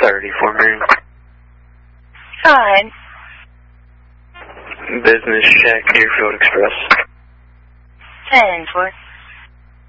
30 for me. Fine. Business check, Deerfield Express. 10 for